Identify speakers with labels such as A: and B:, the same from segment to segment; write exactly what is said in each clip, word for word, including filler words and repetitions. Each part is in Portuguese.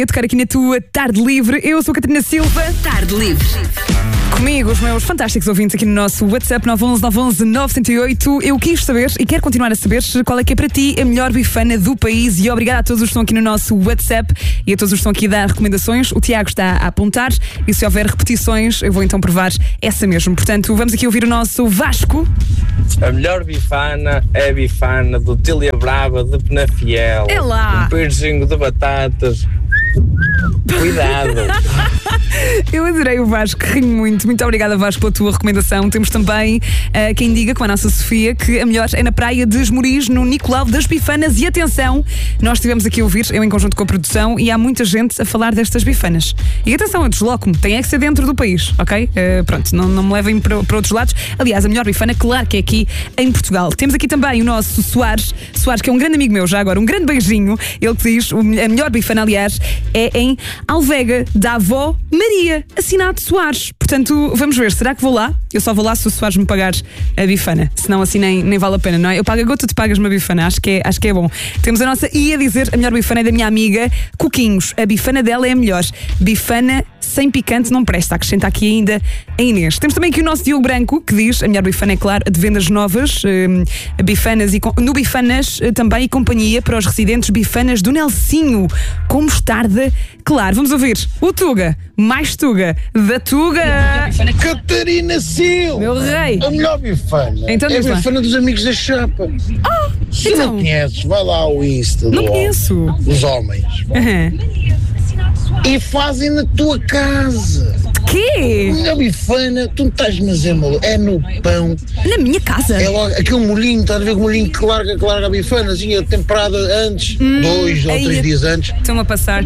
A: A tocar aqui na tua Tarde Livre. Eu sou a Catarina Silva.
B: Tarde Livre.
A: Comigo, os meus fantásticos ouvintes aqui no nosso WhatsApp nove um um nove um um nove zero oito. Eu quis saber e quero continuar a saber qual é que é para ti a melhor bifana do país. E obrigada a todos os que estão aqui no nosso WhatsApp e a todos os que estão aqui a dar recomendações. O Tiago está a apontar e se houver repetições eu vou então provar essa mesmo. Portanto, vamos aqui ouvir o nosso Vasco.
C: A melhor bifana é a bifana do Tília Brava de Penafiel.
A: É lá!
C: Um peixinho de batatas. Cuidado!
A: Eu adorei o Vasco, rio muito. Muito obrigada, Vasco, pela tua recomendação. Temos também uh, quem diga, com a nossa Sofia, que a melhor é na praia de Esmoriz, no Nicolau das Bifanas. E atenção, nós estivemos aqui a ouvir, eu em conjunto com a produção, e há muita gente a falar destas bifanas. E atenção, eu desloco-me, tem é que ser dentro do país, ok? Uh, pronto, não, não me levem para, para outros lados. Aliás, a melhor bifana, claro que é aqui em Portugal. Temos aqui também o nosso Soares, Soares, que é um grande amigo meu já agora, um grande beijinho. Ele que diz, a melhor bifana, aliás, é em Alvega, da avó Maria, assinado Soares. Portanto, vamos ver, será que vou lá? Eu só vou lá se o Soares me pagar a bifana, senão assim nem, nem vale a pena, não é? Eu pago a gota, tu pagas uma bifana, acho que, é, acho que é bom. Temos a nossa I a dizer, a melhor bifana é da minha amiga Coquinhos, a bifana dela é a melhor. Bifana sem picante não presta, acrescenta aqui ainda a Inês. Temos também aqui o nosso Diogo Branco, que diz, a melhor bifana é claro, de vendas novas, um, bifanas e, no Bifanas também e companhia para os residentes bifanas do Nelsinho, com mostarda, claro. Vamos ouvir o Tuga, mais Tuga, da Tuga.
D: Catarina Silva,
A: meu rei.
D: A melhor bifana
A: então,
D: é a bifana dos amigos da chapa.
A: Oh,
D: Se
A: então.
D: não conheces, vai lá ao Insta
A: Não
D: do
A: conheço.
D: homem, dos homens
A: Uhum.
D: e fazem na tua casa.
A: Quê?
D: A melhor bifana, tu não estás a dizer, maluco, é no pão.
A: Na minha casa?
D: É logo aquele molhinho, estás a ver o molhinho que larga, que larga a bifana, assim, a temperada antes, hum, dois ou
A: aí,
D: três dias antes.
A: Estão-me a passar.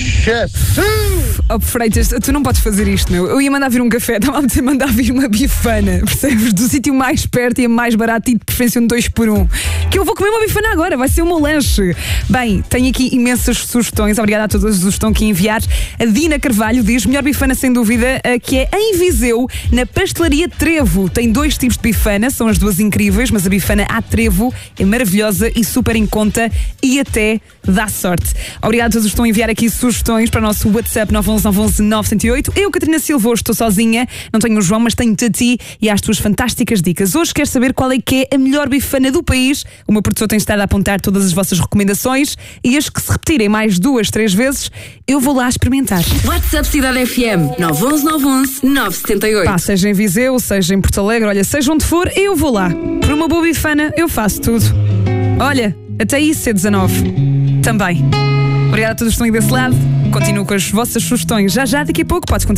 A: Oh, Freitas, tu não podes fazer isto, meu. Eu ia mandar vir um café, estava a dizer mandar vir uma bifana, percebes? Do sítio mais perto e a mais barato e de preferência um dois por um. Que eu vou comer uma bifana agora, vai ser o meu lanche. Bem, tenho aqui imensas sugestões, obrigada a todos os que estão aqui a enviar. A Dina Carvalho diz, melhor bifana sem dúvida, que é em Viseu, na pastelaria Trevo. Tem dois tipos de bifana, são as duas incríveis, mas a bifana à Trevo é maravilhosa e super em conta e até dá sorte. Obrigada a todos os que estão a enviar aqui sugestões para o nosso WhatsApp nove um um nove um nove zero oito. Eu, Catarina Silva, hoje estou sozinha, não tenho o João, mas tenho-te a ti e às tuas fantásticas dicas. Hoje quero saber qual é que é a melhor bifana do país. O meu produtor tem estado a apontar todas as vossas recomendações e as que se repetirem mais duas, três vezes, eu vou lá experimentar.
B: WhatsApp Cidade F M nove um um nove um um nove sete oito.
A: Pá, seja em Viseu, seja em Porto Alegre, olha, seja onde for, eu vou lá. Por uma boa bifana, eu faço tudo. Olha, até isso C dezanove. Também. Obrigada a todos que estão aí desse lado. Continuo com as vossas sugestões. Já já, daqui a pouco, podes continuar.